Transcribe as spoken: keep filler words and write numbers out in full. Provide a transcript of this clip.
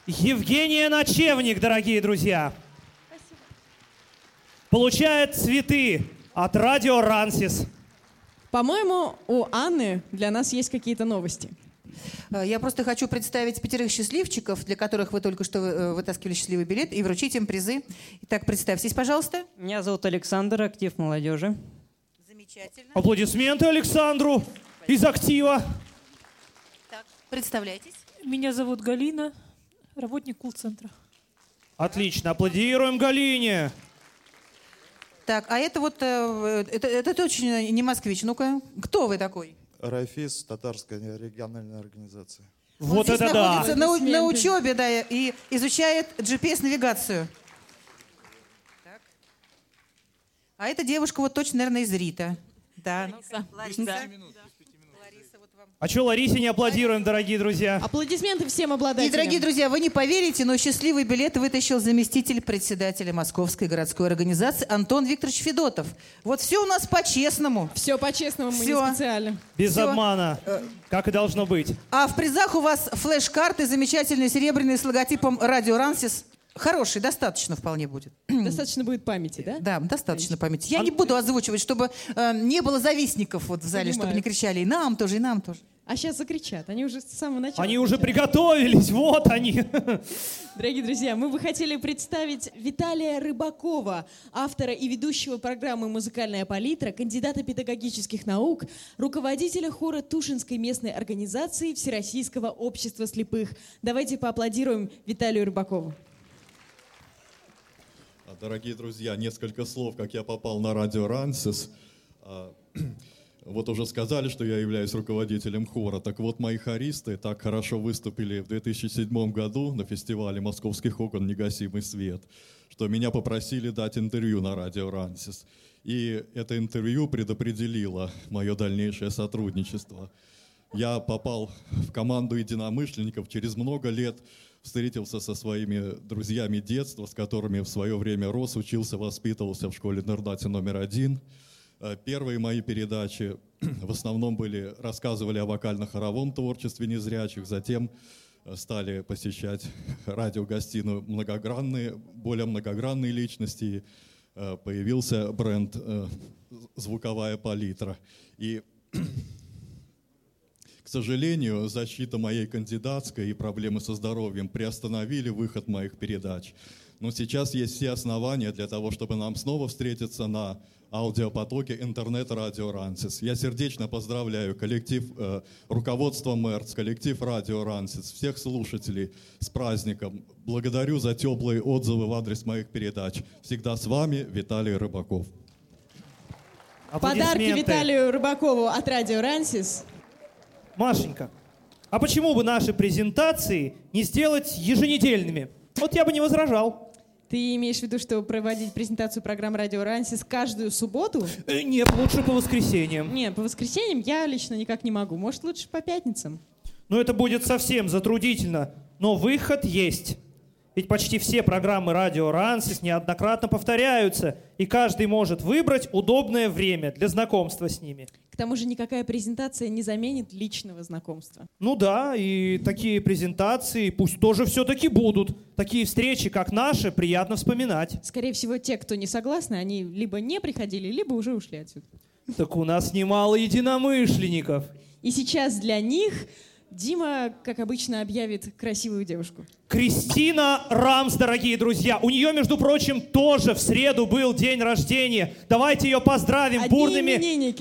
Евгения Ночевник, дорогие друзья. Спасибо. Получает цветы от радио «Рансис». По-моему, у Анны для нас есть какие-то новости. Я просто хочу представить пятерых счастливчиков, для которых вы только что вытаскивали счастливый билет, и вручить им призы. Итак, представьтесь, пожалуйста. Меня зовут Александр, актив молодежи. Замечательно. Аплодисменты Александру из актива. Так, представляйтесь. Меня зовут Галина, работник колл-центра. Отлично, аплодируем Галине. Так, а это вот, э, это, это точно не москвич. Ну-ка, кто вы такой? Райфиз, татарская региональная организация. Вот Он это здесь да. находится на, на учебе, да, и изучает джи пи эс-навигацию. Так. А эта девушка вот точно, наверное, из РИТа. Да. Лариса. Лариса. Да. Лариса, вот вам. А что Ларисе не аплодируем, дорогие друзья? Аплодисменты всем И, обладателям. дорогие друзья, вы не поверите, но счастливый билет вытащил заместитель председателя Московской городской организации Антон Викторович Федотов. Вот все у нас по-честному. Все по-честному, мы Всё. не специально. Без Всё. обмана, как и должно быть. А в призах у вас флеш-карты замечательные, серебряные, с логотипом «Радио Рансис». Хороший, достаточно вполне будет. Достаточно будет памяти, да? Да, достаточно памяти. Я не буду озвучивать, чтобы э, не было завистников вот в зале, Понимаю. чтобы не кричали и нам тоже, и нам тоже. А сейчас закричат. Они уже с самого начала. Они уже кричат. приготовились, вот они. Дорогие друзья, мы бы хотели представить Виталия Рыбакова, автора и ведущего программы «Музыкальная палитра», кандидата педагогических наук, руководителя хора Тушинской местной организации Всероссийского общества слепых. Давайте поаплодируем Виталию Рыбакову. Дорогие друзья, несколько слов, как я попал на радио «Рансис». Вот уже сказали, что я являюсь руководителем хора. Так вот, мои хористы так хорошо выступили в две тысячи седьмом году на фестивале «Московских окон. Негасимый свет», что меня попросили дать интервью на радио «Рансис». И это интервью предопределило мое дальнейшее сотрудничество. Я попал в команду единомышленников через много лет, встретился со своими друзьями детства, с которыми в свое время рос, учился, воспитывался в школе-интернате номер один. Первые мои передачи в основном были, рассказывали о вокально-хоровом творчестве незрячих, затем стали посещать радиогостиную многогранные, более многогранные личности, появился бренд «Звуковая палитра». И, к сожалению, защита моей кандидатской и проблемы со здоровьем приостановили выход моих передач. Но сейчас есть все основания для того, чтобы нам снова встретиться на аудиопотоке интернет-радио «Рансис». Я сердечно поздравляю коллектив, э, руководство МЭРЦ, коллектив радио «Рансис», всех слушателей с праздником. Благодарю за теплые отзывы в адрес моих передач. Всегда с вами Виталий Рыбаков. Подарки Виталию Рыбакову от радио «Рансис». Машенька, а почему бы наши презентации не сделать еженедельными? Вот я бы не возражал. Ты имеешь в виду, что проводить презентацию программ радио «Рансис» каждую субботу? Э, нет, лучше по воскресеньям. Нет, по воскресеньям я лично никак не могу. Может, лучше по пятницам? Ну, это будет совсем затруднительно. Но выход есть. Ведь почти все программы радио «Рансис» неоднократно повторяются, и каждый может выбрать удобное время для знакомства с ними. К тому же никакая презентация не заменит личного знакомства. Ну да, и такие презентации пусть тоже все-таки будут. Такие встречи, как наши, приятно вспоминать. Скорее всего, те, кто не согласны, они либо не приходили, либо уже ушли отсюда. Так у нас немало единомышленников. И сейчас для них Дима, как обычно, объявит красивую девушку. Кристина Рамс, дорогие друзья. У нее, между прочим, тоже в среду был день рождения. Давайте ее поздравим Одни бурными именинники.